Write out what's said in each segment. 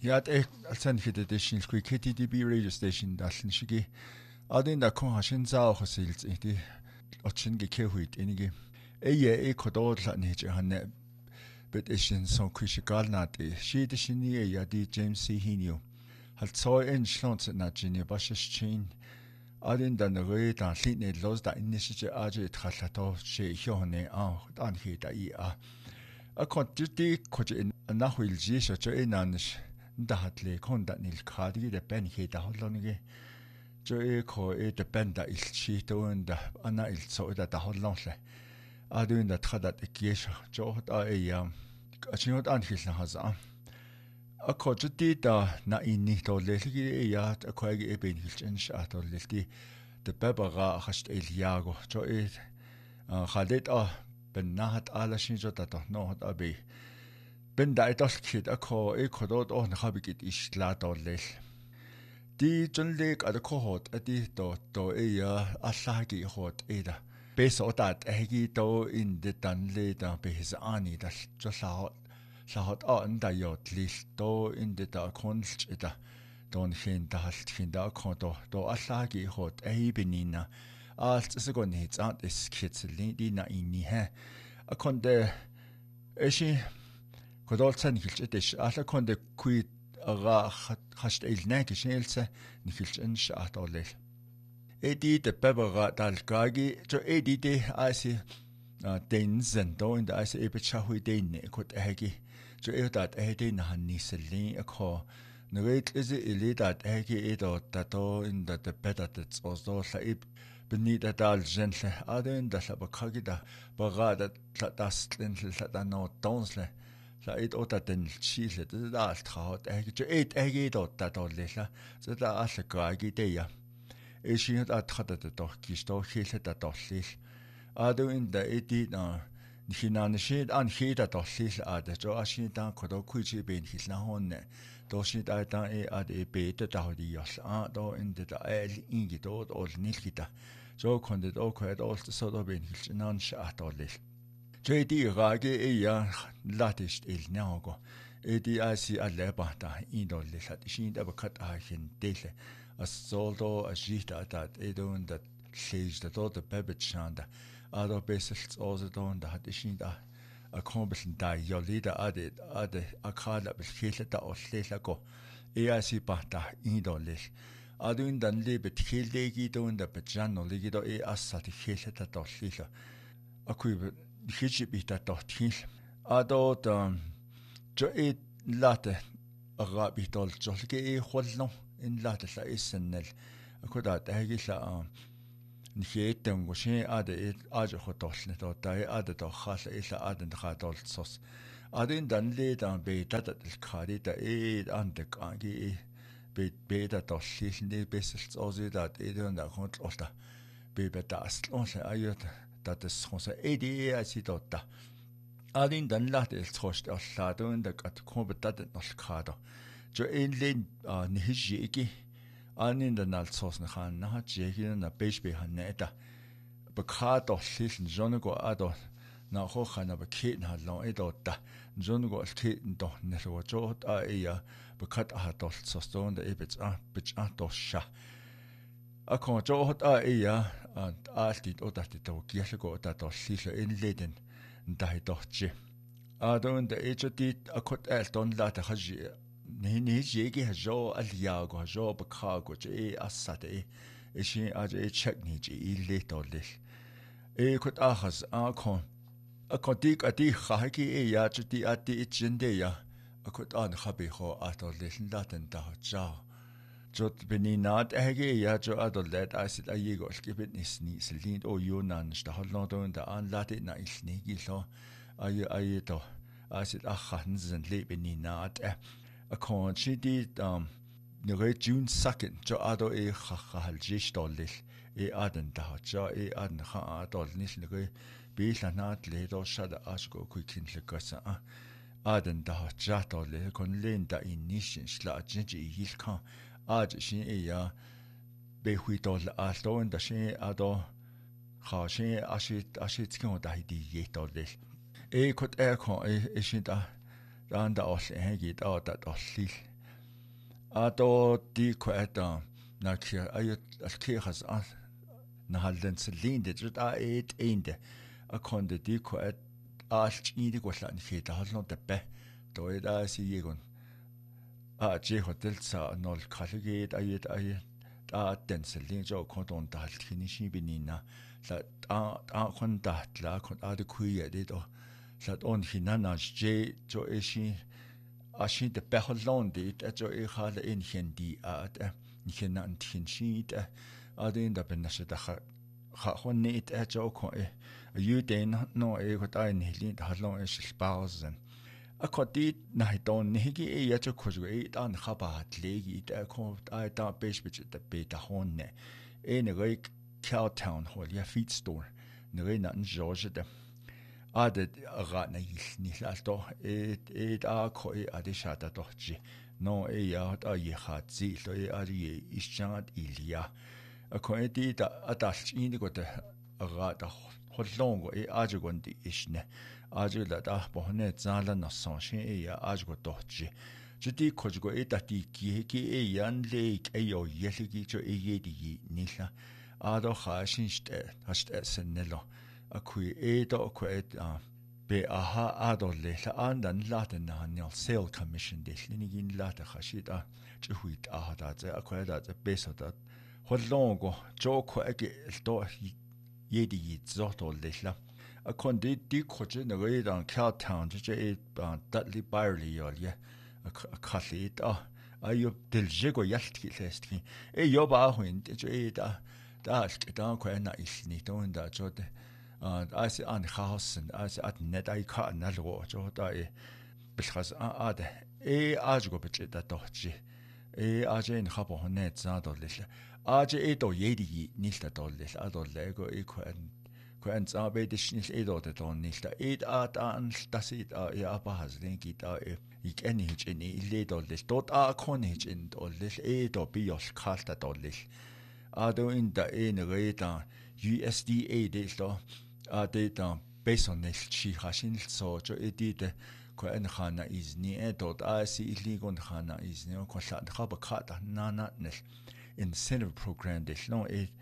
Hiat alsan hidedishin kui KTDB radio station dallen shigi. Adin da kon hashin zao khosilt ihti ochin ge kehuit inige. Eye kodol la nije hanne bet ishin son kuishigal nati. Shidishini ya di James C. Hinio. Halt so en schlons na jini bashish chin. Adin da nere da litne los da inishije aje trallato she hone an dan hita I a. A kontiti koje nahwil jisho cho enanish. Dahatle konda nil kadi de ben hita hollonige. Jo ko de ben da il chito und ana il so da hollonle. Adun da tradat ekiesh jo da achinot an hilna haza. A kojti da na inni to lelgi ya ko ege ben hilchen shato lelti de bebara hast el jago jo khadet ben nahat ala shin jo da no hat abi. Ben da etwas kid ako dort auch nach habigit ich ladolel. Die junleg ad kohot adi do ja allagi hot eda. Besser dat egi do in de dan leda behis ani das jo sahat an da jot lis do in de da kunst eda. Don hin da halt hin da kodo do allagi hot benina. Als es gon hits ant is kitzelin di na inni he. A konde eshi Kodoltsan hilchetish alla konde kui aga hast ilnaki shelsa nihilch insha atolel. Edi de bebera dalgagi jo edi de asi denzen do in de asi ebechahui den kot egi jo edat edi na haniselin akho nreit is ilidat egi edo tato in de better that's also saib benita dal gentle aden da sabakagi da barada das lentel da no donsle la et oda den chile det da alt traut jo et da dolla så da alle gagi det ja shin at khata det doch gisto hele da dollil adu in da edi na hinane shit an heda dollil ade jo ashin da kodo kuichi ben hilna honne do shin da ad bete da hodi yas do in da el ingi dot ol nilgita jo kondet ok et all så da ben hilnan sha dollil JD rage ja latist il nago edi asi aleba da indol lat shin da bekat a hin dele as soldo a jita dat edon dat stage da dort bebet shanda ado besels also don da hat shin da a kombisen da jo lida ade a kala bekhile da oslela go asi ba da indol ado in dan lebet khildegi don da bejan ligi do asat khile da doslila akui Hijib da dort hin. Ado da jo late arabi dol jolge holno in late la isnel. Akoda da hegila niheten go shin ade ajo hotolne do da ade do khasla ila aden khadol sos. Adin dan le dan be da del khari da ande kangi be da do shilne besels ozi da edon da khont olta. Be da asl onse ayot das Rosa edi asi dotta. Adin dan lat el trost allado in da kat kombetat noch kado. Jo len nihjigi anin da nal sos na khan na jegi na beshbe haneta. Bekado lisen jonego ado na ho khana beken halon edotta. Jonego alten do ne so jot ja bekat ha dol sos don da ebets bich dosha. Akon jo hot ja altit odati to kielgo da to sila inleden dai dochi adon da ejoti akot elton la ta haji ni jegi hajo aliago hajo bakago je asate shi aje check ni je iletole kot ahas akon akotik ati khaki ya joti ati jinde ya akot an khabi ho atole laten da ja Jot beninat ja jo adolet asit ayego skibet nisni selint o yunan sta hollon da an late na isni gilo ayeto asit akhanzen le beninat a konchi di ne June 2nd jo ado khal jistolil aden da jo aden kha adol nis ne bilanat le do shada asko kuikin le kasa aden da jatol le kon len da inishin sla jinji hilkan Aj shin ja behuitol alton da shin ado kha shin ashit kon da hidi yetolil kot kon shin da dan da os hegi da olil ato di kweta na kia ayat alkehas na halden selinde jut a et einde a konde di kwet alch idi kwatlan hita halno tepe to ida si yegon a je hotel sa nol khaligit ayet a den selin jo konton dal khini shi binina la a kon datla kon a de kuye de do la on hinana je jo eshi Ashin de Beholondit at jo hale in Hindi at Nihinan Tinshit Adin da Benasha Honit at jo a Uden no a what I need Halon is spousen. A codit Nahidon Nihigi a yacho Kuzuit and Habat Legi at called I don't base which the beta honne. In a great Cowtown hall, ya feet store. Nerina and Georgia. Adet rana ni lato et a koi adishata dochi no e ya ta ye hatzi lo e ari ischat ilia a koi di da adash ini go de rata hollongo e ajugondi isne ajula da bohne zala na sonche e ya ajugo dochi judi kojugo e dati ki e yan le e yo yeligi jo e yedi nila ado khashinste hast senelo a kui edo kwet be aha adole la andan laten na nil sale commission de linigin lata khashida chuit aha da ze akweda ze beso da hollongo joko ege do yedi zoto lehla a kondi di khoje na redan Cowtown je e Dudley Byerly yolye a khalid ayo diljego yaltki lestki e yoba huin je e da kwena isni to nda jode as an house and as at net I cut another watch because ad ajugo bit that dochi aj in habo net zado little aj edo yedi nilta dollis adol lego quen zabe disnis edo de don nilta an das ja aber has denki da ik eni hich in ile dollis dort kon hich in dollis edo bios kalta dollis ado in da reda USDA de data based on this chi hashin so jo edite ko en khana is ni dot asi illegal khana is no ko sha khaba khata nana nel incentive program de no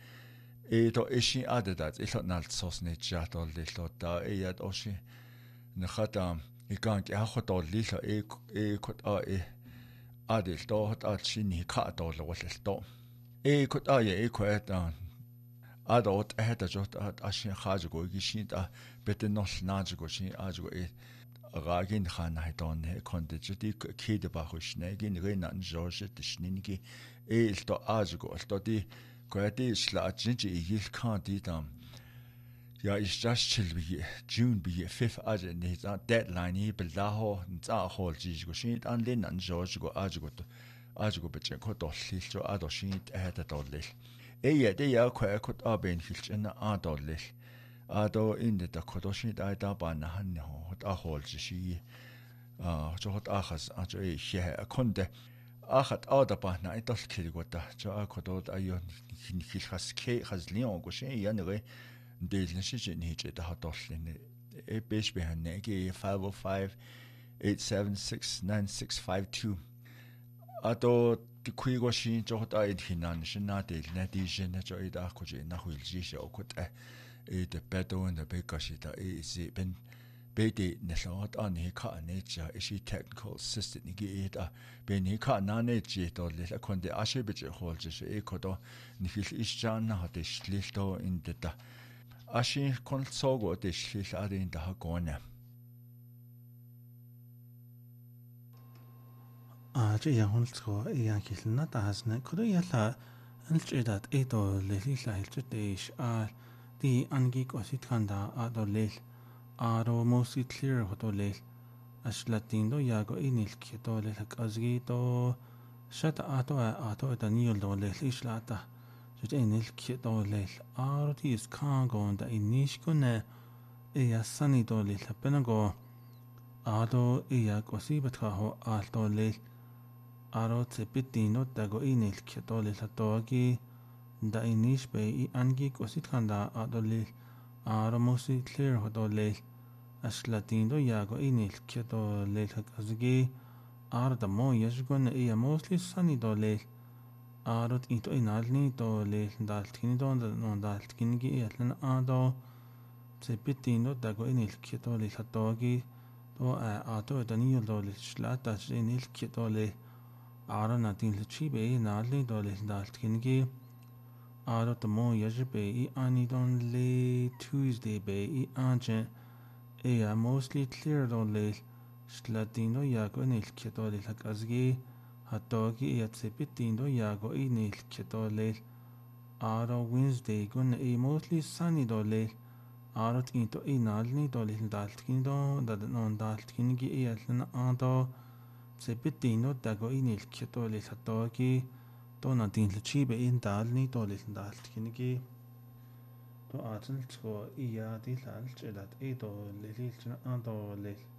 to ishi adadat ilo nal sos ne chatol de lota yat oshi ne khata ikan ke ha khoto lilo ko adil to hat chini kha to lo to ko ye ko eta adot ehta jot ashin khajugo gishin da bete nos najugo shin ajugo ragin khana hiton konde jodi kede ba khoshne gin renan jorge tishningi to ajugo to di koati sla jinji yil kan di dam ja is just chilbi June be 5th ajen ne deadline hi belaho nza hol jigo shin an lenan jorge go ajugo beche ko to liljo ado shin ehta dolil de ya kwa kot aben hilchna adolil ado in de kodoshi da ba na han ho hot a hol ji jo hot achas a jo e she konde achat ada ba na idol kirgota jo a kodod ayon hilchas ke khazlion go she yan re del shi ni je da hadollin e besh be han ne ge 505 876 9652 ado die Kuigoshi Jota Hinan, Shinati, Nati, Nacho Ida Koji, Nahuil Jisha, Okut, the Bedo and the Bekashita, is Ben Bedi, Nesot, on Hika nature, is she technical assistant Nigita, Ben Hika Nanaji, or Little Conde Ashibich holds Ekodo, Nihil Ishan, Hadish Lito in the Ashi Consogo, the Shil in the Hagona. 这样好说，一样其实那但是呢，可能也是，你觉得到历史来这的是第安吉国是看到到历，到某些 clear 到历，是拉丁都也个一年去到历，个是个到啥的到的尼尔到历是拉的，就这一年去到历，第是看过的一年是个呢，也三年到历，本那个到也个是不太好到历。aro tsepitino tago inil khetole latogi da inish be angi kosit khanda adole aro mosi clear hodole aslatindo yago inil khetole khazgi Arda mo yashgun iya mostly sunny do le arot ito inalni do le daltkini do non daltkini gi yatlan ado sepitino dago inil kito le hatogi do ato dani do le shlata inil kito le ara natin le chibe inalni do le daltkini gi arot mo yashbe I ani don le Tuesday be I anje iya mostly clear do le Slatino yago inil kito le hakazgi hatogi yatsepitino yago inil kito le aro Wednesday gun mostly sunny do le arot into inalni do le daltkini do non daltkini gi yatlan ado sepitino dago inil kito le hatogi do natin le chibe indalni do le daltkini gi do atl tsko iya di lalch edat do le lilchna ado le